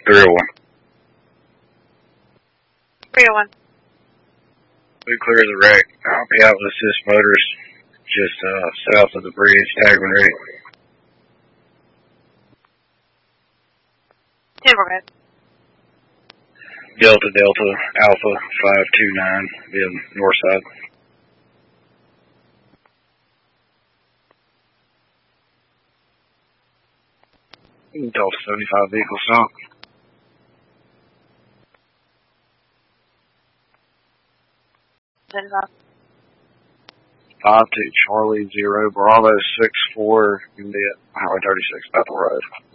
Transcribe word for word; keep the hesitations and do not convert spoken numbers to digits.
three oh one. three oh one. We clear the wreck. I'll be out with Assist Motors just uh, south of the bridge. Tag when ready. ten four five. Delta Delta Alpha five two nine via north side. Delta seventy-five vehicle stop. seventy-five. five two Charlie zero Bravo six four. Highway thirty-six Bethel Road.